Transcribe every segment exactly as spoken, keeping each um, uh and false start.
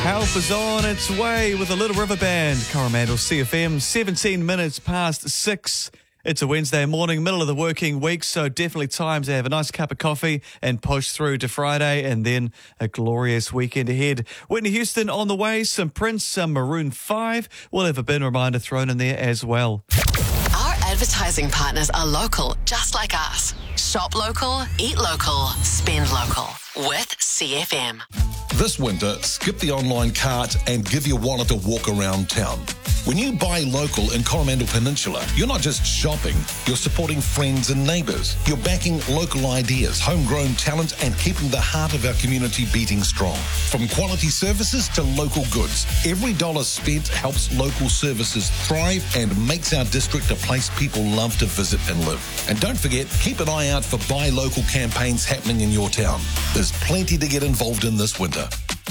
Help is on its way with the Little River Band. Coromandel C F M, seventeen minutes past six. It's a Wednesday morning, middle of the working week, so definitely time to have a nice cup of coffee and push through to Friday and then a glorious weekend ahead. Whitney Houston on the way, some Prince, some Maroon five. We'll have a bin reminder thrown in there as well. Our advertising partners are local, just like us. Shop local, eat local, spend local with C F M. This winter, skip the online cart and give your wallet a walk around town. When you buy local in Coromandel Peninsula, you're not just shopping, you're supporting friends and neighbours. You're backing local ideas, homegrown talent, and keeping the heart of our community beating strong. From quality services to local goods, every dollar spent helps local services thrive and makes our district a place people love to visit and live. And don't forget, keep an eye out for buy local campaigns happening in your town. There's plenty to get involved in this winter.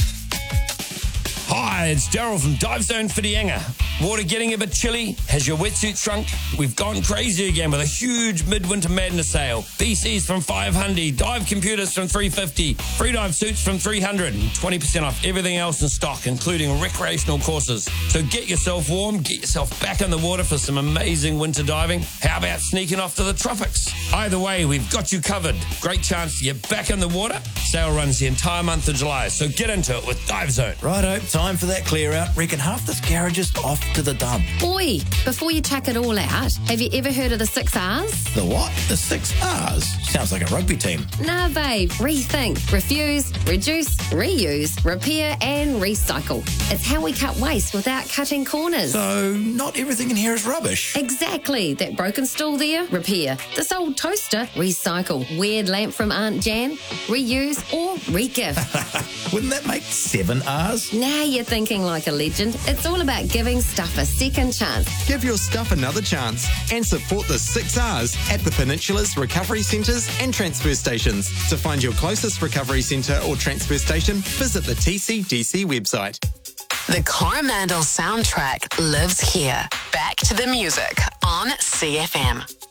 Hi, it's Daryl from Dive Zone Whitianga. Water getting a bit chilly? Has your wetsuit shrunk? We've gone crazy again with a huge midwinter madness sale. B Cs from five hundred, dive computers from three hundred fifty, free dive suits from three hundred, and twenty percent off everything else in stock, including recreational courses. So get yourself warm, get yourself back in the water for some amazing winter diving. How about sneaking off to the tropics? Either way, we've got you covered. Great chance to get back in the water. Sale runs the entire month of July, so get into it with Dive Zone. Righto, time for that clear out. Reckon half this garage is off to the dump. Oi, before you chuck it all out, have you ever heard of the six R's? The what? The six R's? Sounds like a rugby team. Nah, babe. Rethink, refuse, reduce, reuse, repair and recycle. It's how we cut waste without cutting corners. So, not everything in here is rubbish. Exactly. That broken stool there, repair. This old toaster, recycle. Weird lamp from Aunt Jan, reuse or re-gift. Wouldn't that make seven R's? Now you're thinking like a legend. It's all about giving stuff a second chance. Give your stuff another chance and support the six R's at the Peninsula's recovery centres and transfer stations. To find your closest recovery centre or transfer station, visit the T C D C website. The Coromandel soundtrack lives here. Back to the music on C F M.